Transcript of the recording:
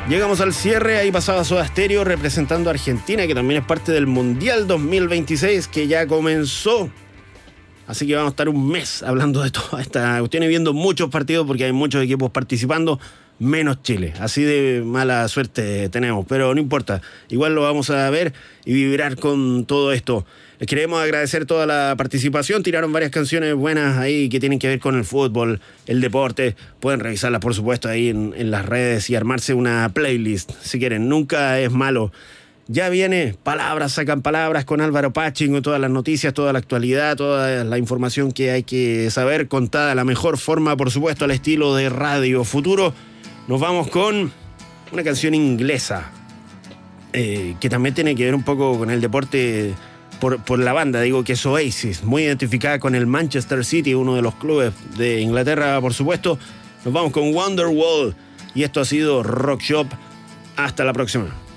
Llegamos al cierre, ahí pasaba Soda Stereo representando a Argentina, que también es parte del Mundial 2026, que ya comenzó. Así que vamos a estar un mes hablando de toda esta cuestión y viendo muchos partidos porque hay muchos equipos participando, menos Chile. Así de mala suerte tenemos, pero no importa. Igual lo vamos a ver y vibrar con todo esto. Les queremos agradecer toda la participación. Tiraron varias canciones buenas ahí que tienen que ver con el fútbol, el deporte. Pueden revisarlas, por supuesto, ahí en las redes y armarse una playlist, si quieren. Nunca es malo. Ya viene Palabras Sacan Palabras con Álvaro Pachingo, todas las noticias, toda la actualidad, toda la información que hay que saber, contada de la mejor forma, por supuesto, al estilo de Radio Futuro. Nos vamos con una canción inglesa que también tiene que ver un poco con el deporte por la banda, digo que es Oasis, muy identificada con el Manchester City, uno de los clubes de Inglaterra, por supuesto. Nos vamos con Wonderwall y esto ha sido Rock Shop. Hasta la próxima.